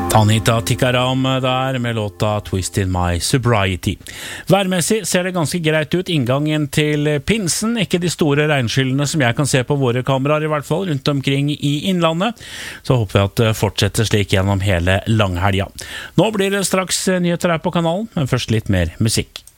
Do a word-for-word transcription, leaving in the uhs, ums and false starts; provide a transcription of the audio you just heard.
Anita Tikaram der med låta Twisted My Sobriety. Værmessig ser det ganske greit ut inngangen til pinsen, ikke de store regnskyllene som jeg kan se på våre kameraer i hvert fall, rundt omkring i innlandet. Så håper jeg at det fortsetter slik gjennom hele langhelga. Nå blir det straks nyheter her på kanalen, men først litt mer musikk.